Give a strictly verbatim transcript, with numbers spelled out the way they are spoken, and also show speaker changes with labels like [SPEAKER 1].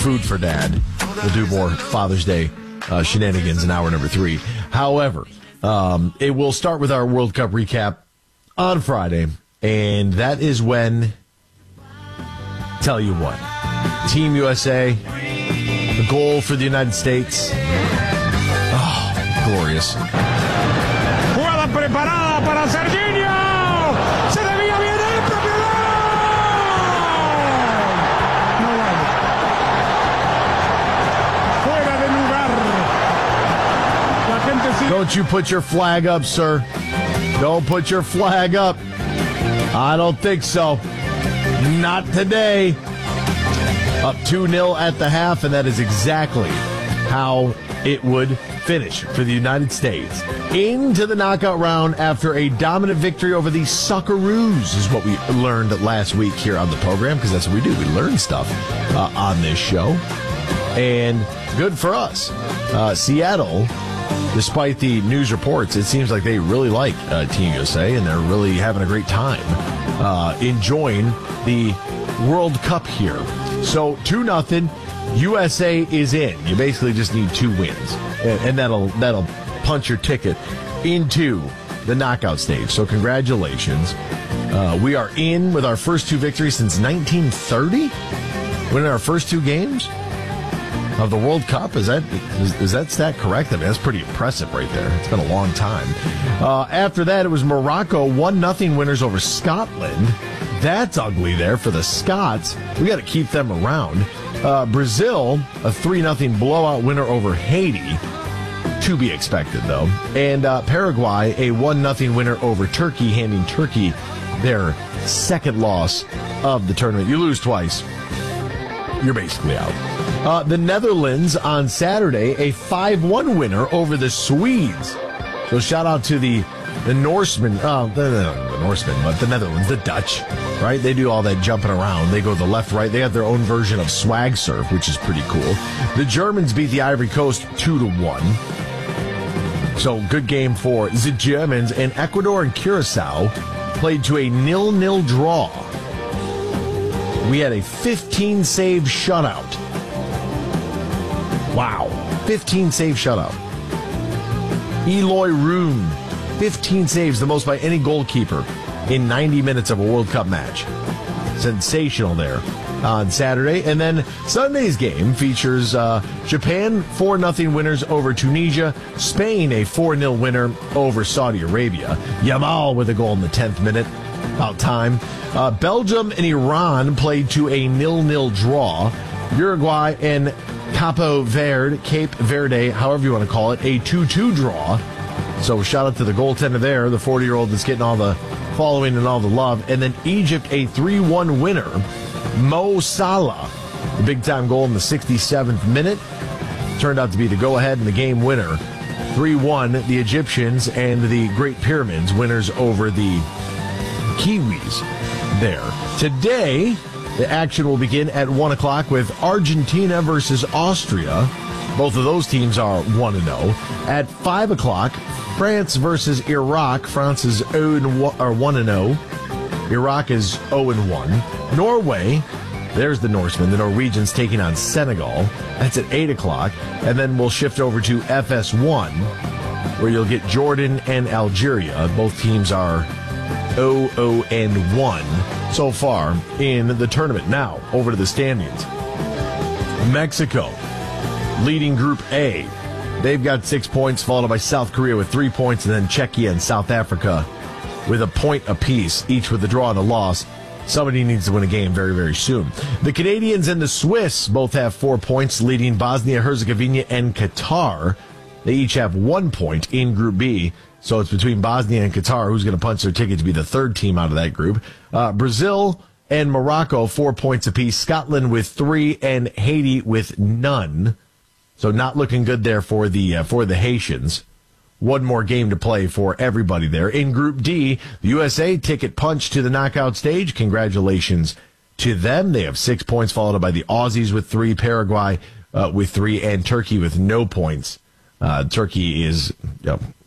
[SPEAKER 1] food for dad. We'll do more Father's Day uh, shenanigans in hour number three. However, um, it will start with our World Cup recap on Friday, and that is when, tell you what, Team U S A, the goal for the United States. Oh, glorious.
[SPEAKER 2] Jugada preparada para Serginho. Se debía bien el propio gol. No vale. Fuera de lugar. La gente sigue.
[SPEAKER 1] Don't you put your flag up, sir. Don't put your flag up. I don't think so. Not today. Up two nil at the half, and that is exactly how it would finish for the United States. Into the knockout round after a dominant victory over the Socceroos is what we learned last week here on the program, because that's what we do. We learn stuff uh, on this show. And good for us. Uh, Seattle, despite the news reports, it seems like they really like uh, Team U S A, and they're really having a great time uh, enjoying the World Cup here. So two nothing, U S A is in. You basically just need two wins, and, and that'll that'll punch your ticket into the knockout stage. So congratulations. Uh, we are in with our first two victories since nineteen thirty. Winning our first two games of the World Cup. Is that is, is that stat correct? I mean, that's pretty impressive right there. It's been a long time. Uh, after that, it was Morocco one nothing winners over Scotland. That's ugly there for the Scots. We got to keep them around. Uh, Brazil, a three nothing blowout winner over Haiti. To be expected, though. And uh, Paraguay, a one nothing winner over Turkey, handing Turkey their second loss of the tournament. You lose twice, you're basically out. Uh, the Netherlands on Saturday, a five one winner over the Swedes. So shout out to the the Norsemen, uh, the, the Norsemen, but the Netherlands, the Dutch, right? They do all that jumping around. They go the left, right. They have their own version of swag surf, which is pretty cool. The Germans beat the Ivory Coast two to one. So good game for the Germans. And Ecuador and Curacao played to a nil nil draw. We had a fifteen save shutout. Wow. fifteen save shutout. Eloy Roon, fifteen saves, the most by any goalkeeper in ninety minutes of a World Cup match. Sensational there on Saturday. And then Sunday's game features uh, Japan four nothing winners over Tunisia, Spain a four nil winner over Saudi Arabia, Yamal with a goal in the tenth minute, about time. Uh, Belgium and Iran played to a nil nil draw. Uruguay and Capo Verde, Cape Verde, however you want to call it, a two two draw. So shout out to the goaltender there, the forty-year-old that's getting all the following and all the love. And then Egypt, a three one winner. Mo Salah, the big-time goal in the sixty-seventh minute, turned out to be the go-ahead and the game winner. three one, the Egyptians and the Great Pyramids, winners over the Kiwis there. Today, the action will begin at one o'clock with Argentina versus Austria. Both of those teams are one and oh. At five o'clock, France versus Iraq. France is one and oh. Iraq is oh and one. Norway, there's the Norsemen, the Norwegians taking on Senegal. That's at eight o'clock. And then we'll shift over to F S one, where you'll get Jordan and Algeria. Both teams are oh oh and one so far in the tournament. Now, over to the standings. Mexico, leading Group A. They've got six points, followed by South Korea with three points, and then Czechia and South Africa with a point apiece, each with a draw and a loss. Somebody needs to win a game very, very soon. The Canadians and the Swiss both have four points, leading Bosnia-Herzegovina and Qatar. They each have one point in Group B. So it's between Bosnia and Qatar who's going to punch their ticket to be the third team out of that group. Uh, Brazil and Morocco, four points apiece. Scotland with three and Haiti with none. So not looking good there for the uh, for the Haitians. One more game to play for everybody there. In Group D, the U S A ticket punch to the knockout stage. Congratulations to them. They have six points, followed by the Aussies with three, Paraguay uh, with three, and Turkey with no points. Uh, Turkey is you know,